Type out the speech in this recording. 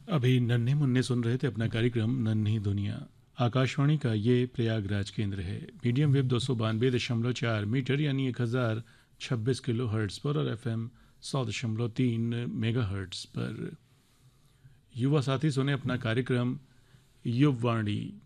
अभी नन्हे मुन्ने सुन रहे थे अपना कार्यक्रम नन्ही दुनिया। आकाशवाणी का ये प्रयागराज केंद्र है। मीडियम वेव 292.4 मीटर यानी 1026 किलो हर्ट्स पर और एफएम 100.3 मेगा हर्ट्स पर। युवा साथी सुने अपना कार्यक्रम युववाणी।